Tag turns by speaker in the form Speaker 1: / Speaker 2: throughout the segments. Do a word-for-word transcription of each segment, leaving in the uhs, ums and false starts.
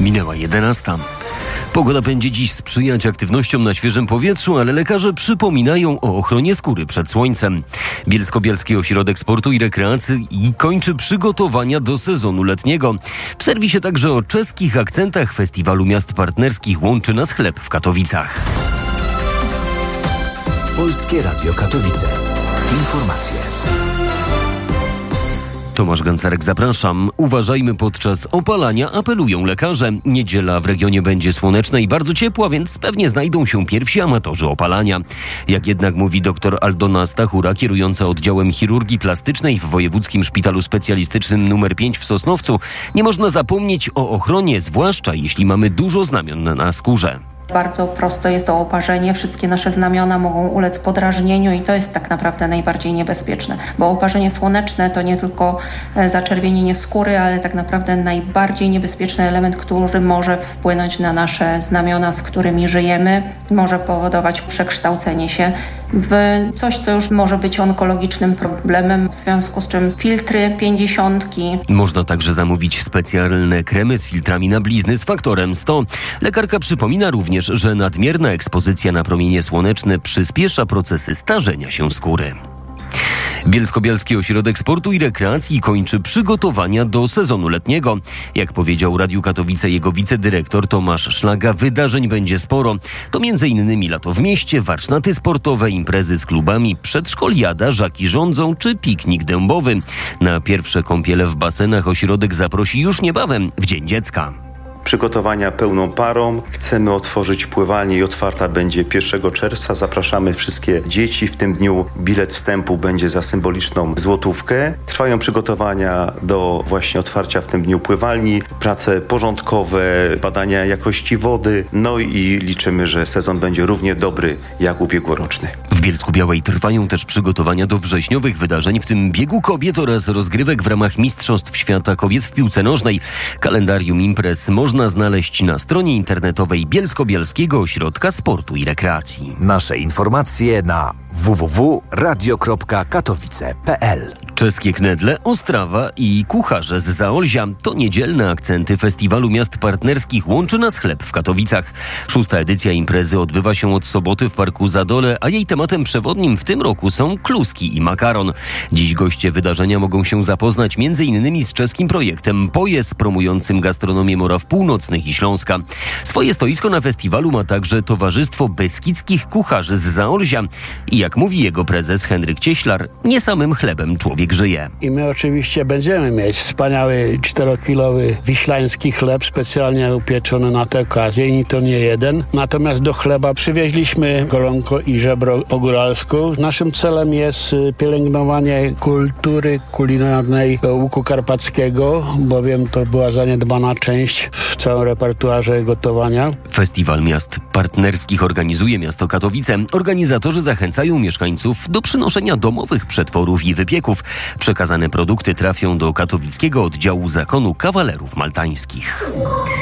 Speaker 1: Minęła jedenasta. Pogoda będzie dziś sprzyjać aktywnościom na świeżym powietrzu, ale lekarze przypominają o ochronie skóry przed słońcem. Bielsko-Bialski Ośrodek Sportu i Rekreacji kończy przygotowania do sezonu letniego. W serwisie także o czeskich akcentach Festiwalu Miast Partnerskich Łączy Nas Chleb w Katowicach.
Speaker 2: Polskie Radio Katowice. Informacje.
Speaker 1: Tomasz Gancarek, zapraszam. Uważajmy podczas opalania, apelują lekarze. Niedziela w regionie będzie słoneczna i bardzo ciepła, więc pewnie znajdą się pierwsi amatorzy opalania. Jak jednak mówi dr Aldona Stachura, kierująca oddziałem chirurgii plastycznej w Wojewódzkim Szpitalu Specjalistycznym numer pięć w Sosnowcu, nie można zapomnieć o ochronie, zwłaszcza jeśli mamy dużo znamion na skórze.
Speaker 3: Bardzo prosto jest to oparzenie. Wszystkie nasze znamiona mogą ulec podrażnieniu i to jest tak naprawdę najbardziej niebezpieczne, bo oparzenie słoneczne to nie tylko zaczerwienienie skóry, ale tak naprawdę najbardziej niebezpieczny element, który może wpłynąć na nasze znamiona, z którymi żyjemy, może powodować przekształcenie się w coś, co już może być onkologicznym problemem, w związku z czym filtry pięćdziesiątki.
Speaker 1: Można także zamówić specjalne kremy z filtrami na blizny z faktorem sto. Lekarka przypomina również, że nadmierna ekspozycja na promienie słoneczne przyspiesza procesy starzenia się skóry. Bielsko-Bialski Ośrodek Sportu i Rekreacji kończy przygotowania do sezonu letniego. Jak powiedział Radiu Katowice jego wicedyrektor Tomasz Szlaga, wydarzeń będzie sporo. To między innymi lato w mieście, warsztaty sportowe, imprezy z klubami, przedszkoliada, żaki rządzą czy piknik dębowy. Na pierwsze kąpiele w basenach ośrodek zaprosi już niebawem, w Dzień Dziecka.
Speaker 4: Przygotowania pełną parą. Chcemy otworzyć pływalnię i otwarta będzie pierwszego czerwca. Zapraszamy wszystkie dzieci. W tym dniu bilet wstępu będzie za symboliczną złotówkę. Trwają przygotowania do właśnie otwarcia w tym dniu pływalni, prace porządkowe, badania jakości wody. No i liczymy, że sezon będzie równie dobry jak ubiegłoroczny.
Speaker 1: W Bielsku-Białej trwają też przygotowania do wrześniowych wydarzeń, w tym biegu kobiet oraz rozgrywek w ramach Mistrzostw Świata Kobiet w piłce nożnej. Kalendarium imprez można Można znaleźć na stronie internetowej Bielsko-Bialskiego Ośrodka Sportu i Rekreacji.
Speaker 2: Nasze informacje na w w w kropka radio kropka katowice kropka p l.
Speaker 1: Czeskie knedle, Ostrawa i kucharze z Zaolzia to niedzielne akcenty Festiwalu Miast Partnerskich Łączy Nas Chleb w Katowicach. Szósta edycja imprezy odbywa się od soboty w Parku Zadole, a jej tematem przewodnim w tym roku są kluski i makaron. Dziś goście wydarzenia mogą się zapoznać między innymi z czeskim projektem Pojes, promującym gastronomię Moraw Północnych i Śląska. Swoje stoisko na festiwalu ma także Towarzystwo Beskidzkich Kucharzy z Zaolzia. I jak mówi jego prezes Henryk Cieślar, nie samym chlebem człowiek żyje.
Speaker 5: I my oczywiście będziemy mieć wspaniały czterokilowy wiślański chleb specjalnie upieczony na tę okazję i to nie jeden. Natomiast do chleba przywieźliśmy golonko i żebro po góralsku. Naszym celem jest pielęgnowanie kultury kulinarnej łuku karpackiego, bowiem to była zaniedbana część w całym repertuarze gotowania.
Speaker 1: Festiwal Miast Partnerskich organizuje miasto Katowice. Organizatorzy zachęcają mieszkańców do przynoszenia domowych przetworów i wypieków. Przekazane produkty trafią do katowickiego oddziału zakonu kawalerów maltańskich.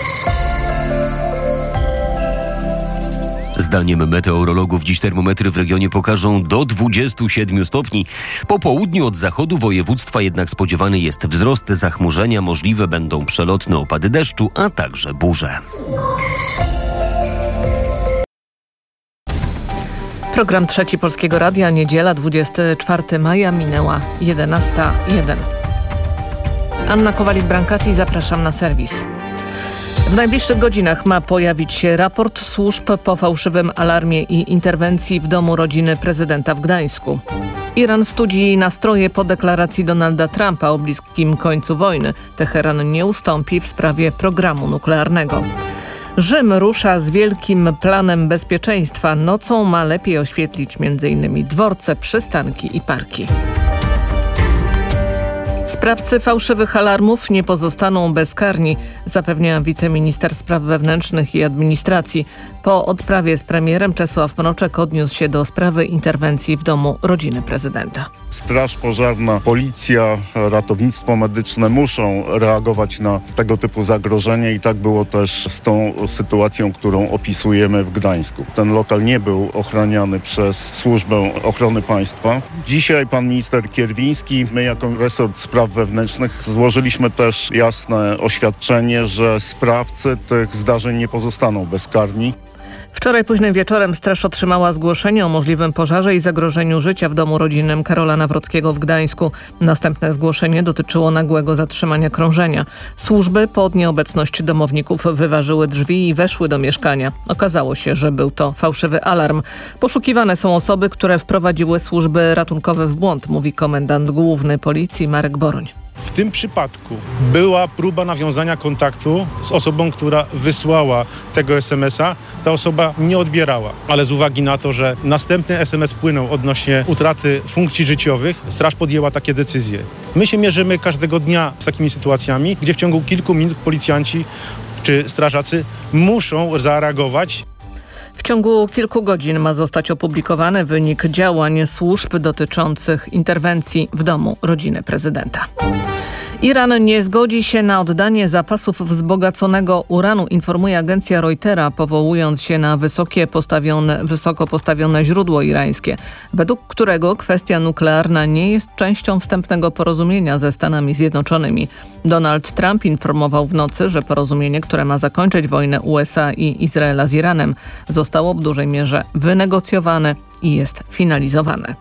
Speaker 1: Zdaniem meteorologów dziś termometry w regionie pokażą do dwudziestu siedmiu stopni. Po południu od zachodu województwa jednak spodziewany jest wzrost zachmurzenia. Możliwe będą przelotne opady deszczu, a także burze.
Speaker 6: Program Trzeci Polskiego Radia, niedziela dwudziestego czwartego maja, minęła jedenasta jeden. Anna Kowalik-Brankati, zapraszam na serwis. W najbliższych godzinach ma pojawić się raport służb po fałszywym alarmie i interwencji w domu rodziny prezydenta w Gdańsku. Iran studzi nastroje po deklaracji Donalda Trumpa o bliskim końcu wojny. Teheran nie ustąpi w sprawie programu nuklearnego. Rzym rusza z wielkim planem bezpieczeństwa. Nocą ma lepiej oświetlić m.in. dworce, przystanki i parki. Sprawcy fałszywych alarmów nie pozostaną bezkarni, zapewnia wiceminister spraw wewnętrznych i administracji. Po odprawie z premierem Czesław Mroczek odniósł się do sprawy interwencji w domu rodziny prezydenta.
Speaker 7: Straż pożarna, policja, ratownictwo medyczne muszą reagować na tego typu zagrożenie i tak było też z tą sytuacją, którą opisujemy w Gdańsku. Ten lokal nie był ochraniany przez Służbę Ochrony Państwa. Dzisiaj pan minister Kierwiński, my jako resort spraw Spraw Wewnętrznych złożyliśmy też jasne oświadczenie, że sprawcy tych zdarzeń nie pozostaną bezkarni.
Speaker 6: Wczoraj późnym wieczorem straż otrzymała zgłoszenie o możliwym pożarze i zagrożeniu życia w domu rodzinnym Karola Nawrockiego w Gdańsku. Następne zgłoszenie dotyczyło nagłego zatrzymania krążenia. Służby pod nieobecność domowników wyważyły drzwi i weszły do mieszkania. Okazało się, że był to fałszywy alarm. Poszukiwane są osoby, które wprowadziły służby ratunkowe w błąd, mówi komendant główny policji Marek Boruń.
Speaker 8: W tym przypadku była próba nawiązania kontaktu z osobą, która wysłała tego es em es a. Ta osoba nie odbierała, ale z uwagi na to, że następny es em es wpłynął odnośnie utraty funkcji życiowych, straż podjęła takie decyzje. My się mierzymy każdego dnia z takimi sytuacjami, gdzie w ciągu kilku minut policjanci czy strażacy muszą zareagować.
Speaker 6: W ciągu kilku godzin ma zostać opublikowany wynik działań służb dotyczących interwencji w domu rodziny prezydenta. Iran nie zgodzi się na oddanie zapasów wzbogaconego uranu, informuje agencja Reutera, powołując się na wysokie postawione, wysoko postawione źródło irańskie, według którego kwestia nuklearna nie jest częścią wstępnego porozumienia ze Stanami Zjednoczonymi. Donald Trump informował w nocy, że porozumienie, które ma zakończyć wojnę u es a i Izraela z Iranem, zostało w dużej mierze wynegocjowane i jest finalizowane.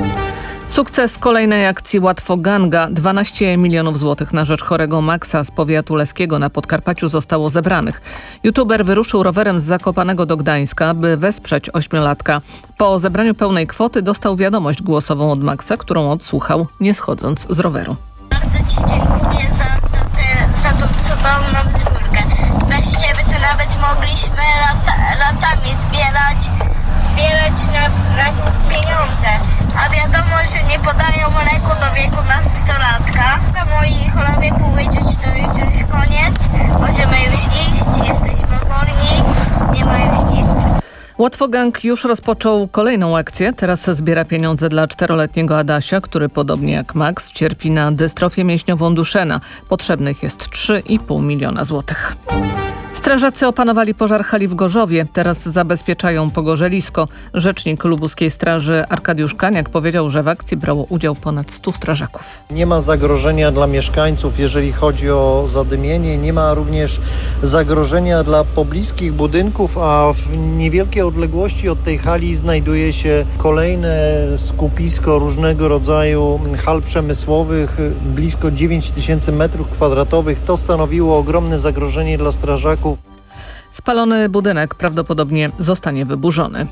Speaker 6: Sukces kolejnej akcji Łatwo Ganga. dwanaście milionów złotych na rzecz chorego Maxa z powiatu leskiego na Podkarpaciu zostało zebranych. YouTuber wyruszył rowerem z Zakopanego do Gdańska, by wesprzeć ośmiolatka. Po zebraniu pełnej kwoty dostał wiadomość głosową od Maxa, którą odsłuchał, nie schodząc z roweru.
Speaker 9: Bardzo Ci dziękuję za, za, te, za tą cudowną zbiórkę. Bez Ciebie to nawet mogliśmy lata, latami zbierać, zbierać na, na pieniądze. A wiadomo, że nie podają leku do wieku nastolatka. Moi chorobie powiedzieć, to już jest koniec. Możemy już iść, jesteśmy wolni, nie ma już nic.
Speaker 6: Łatwogang już rozpoczął kolejną akcję. Teraz zbiera pieniądze dla czteroletniego Adasia, który podobnie jak Max cierpi na dystrofię mięśniową Duchenne. Potrzebnych jest trzy i pół miliona złotych. Strażacy opanowali pożar hali w Gorzowie. Teraz zabezpieczają pogorzelisko. Rzecznik lubuskiej straży Arkadiusz Kaniak powiedział, że w akcji brało udział ponad stu strażaków.
Speaker 10: Nie ma zagrożenia dla mieszkańców, jeżeli chodzi o zadymienie. Nie ma również zagrożenia dla pobliskich budynków, a w niewielkiej odległości od tej hali znajduje się kolejne skupisko różnego rodzaju hal przemysłowych. Blisko dziewięć tysięcy metrów kwadratowych. To stanowiło ogromne zagrożenie dla strażaków.
Speaker 6: Spalony budynek prawdopodobnie zostanie wyburzony.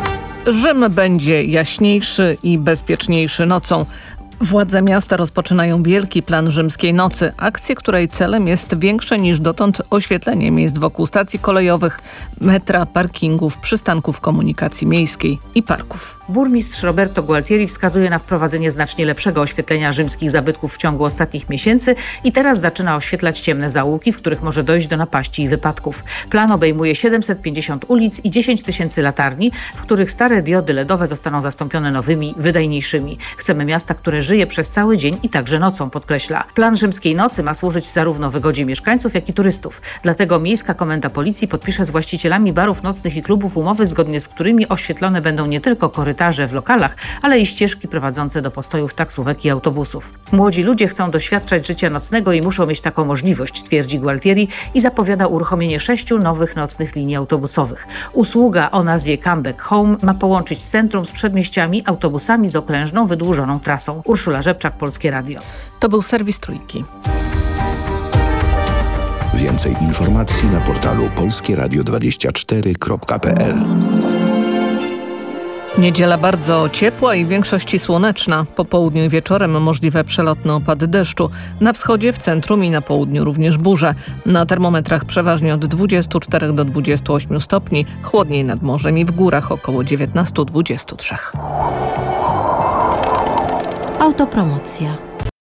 Speaker 6: Rzym będzie jaśniejszy i bezpieczniejszy nocą. Władze miasta rozpoczynają wielki plan rzymskiej nocy, akcję, której celem jest większe niż dotąd oświetlenie miejsc wokół stacji kolejowych, metra, parkingów, przystanków komunikacji miejskiej i parków.
Speaker 11: Burmistrz Roberto Gualtieri wskazuje na wprowadzenie znacznie lepszego oświetlenia rzymskich zabytków w ciągu ostatnich miesięcy i teraz zaczyna oświetlać ciemne zaułki, w których może dojść do napaści i wypadków. Plan obejmuje siedemset pięćdziesiąt ulic i dziesięć tysięcy latarni, w których stare diody ledowe zostaną zastąpione nowymi, wydajniejszymi. Chcemy miasta, które żyje przez cały dzień i także nocą, podkreśla. Plan rzymskiej nocy ma służyć zarówno wygodzie mieszkańców, jak i turystów. Dlatego Miejska Komenda Policji podpisze z właścicielami barów nocnych i klubów umowy, zgodnie z którymi oświetlone będą nie tylko korytarze w lokalach, ale i ścieżki prowadzące do postojów taksówek i autobusów. Młodzi ludzie chcą doświadczać życia nocnego i muszą mieć taką możliwość, twierdzi Gualtieri i zapowiada uruchomienie sześciu nowych nocnych linii autobusowych. Usługa o nazwie Comeback Home ma połączyć centrum z przedmieściami autobusami z okrężną, wydłużoną trasą. Urszula Rzepczak, Polskie Radio.
Speaker 6: To był serwis Trójki.
Speaker 12: Więcej informacji na portalu polskie radio dwadzieścia cztery kropka p l.
Speaker 6: Niedziela bardzo ciepła i w większości słoneczna. Po południu i wieczorem możliwe przelotne opady deszczu. Na wschodzie, w centrum i na południu również burze. Na termometrach przeważnie od dwudziestu czterech do dwudziestu ośmiu stopni. Chłodniej nad morzem i w górach około dziewiętnaście do dwudziestu trzech.
Speaker 13: Autopromocja.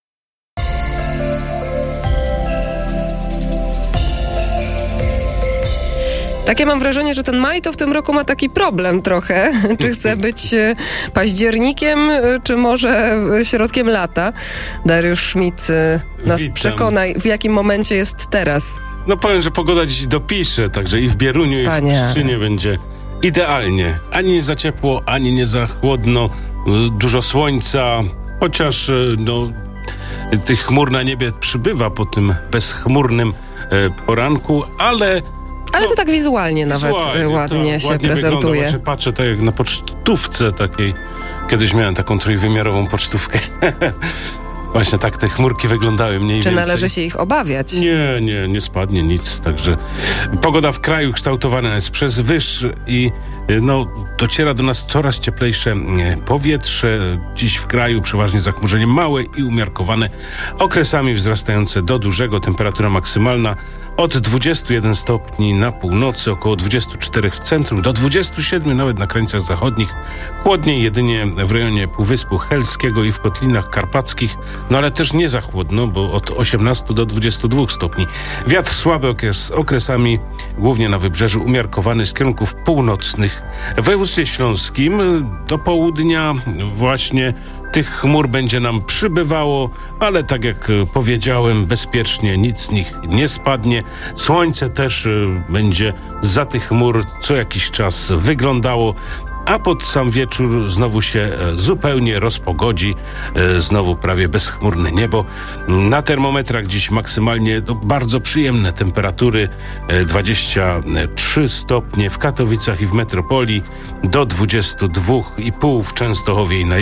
Speaker 14: Takie mam wrażenie, że ten maj to w tym roku ma taki problem trochę. Czy chce być październikiem, czy może środkiem lata? Dariusz Szmic nas
Speaker 15: Witam.
Speaker 14: Przekonaj, w jakim momencie jest teraz.
Speaker 15: No powiem, że pogoda dziś dopisze, także i w Bieruniu,
Speaker 14: Wspaniale.
Speaker 15: i w Pszczynie będzie idealnie. Ani nie za ciepło, ani nie za chłodno. Dużo słońca, chociaż no, tych chmur na niebie przybywa po tym bezchmurnym e, poranku, ale...
Speaker 14: Ale to tak wizualnie nawet
Speaker 15: Wizualnie,
Speaker 14: ładnie
Speaker 15: tak,
Speaker 14: się
Speaker 15: ładnie
Speaker 14: prezentuje.
Speaker 15: Wygląda. Właśnie patrzę tak jak na pocztówce takiej. Kiedyś miałem taką trójwymiarową pocztówkę. Właśnie tak te chmurki wyglądały mniej
Speaker 14: Czy
Speaker 15: więcej.
Speaker 14: należy się ich obawiać?
Speaker 15: Nie, nie, nie spadnie nic. Także pogoda w kraju kształtowana jest przez wyż i no, dociera do nas coraz cieplejsze powietrze. Dziś w kraju przeważnie zachmurzenie małe i umiarkowane, okresami wzrastające do dużego. Temperatura maksymalna od dwudziestu jeden stopni na północy, około dwudziestu czterech w centrum, do dwudziestu siedmiu nawet na krańcach zachodnich. Chłodniej jedynie w rejonie Półwyspu Helskiego i w Kotlinach Karpackich, no ale też nie za chłodno, bo od osiemnastu do dwudziestu dwóch stopni. Wiatr słaby okres, okresami, głównie na wybrzeżu, umiarkowany z kierunków północnych. W województwie śląskim do południa właśnie tych chmur będzie nam przybywało, ale tak jak powiedziałem, bezpiecznie nic z nich nie spadnie. Słońce też będzie za tych chmur co jakiś czas wyglądało, a pod sam wieczór znowu się zupełnie rozpogodzi, znowu prawie bezchmurne niebo. Na termometrach dziś maksymalnie no, bardzo przyjemne temperatury, dwadzieścia trzy stopnie w Katowicach i w metropolii, do dwudziestu dwóch i pół w Częstochowie i na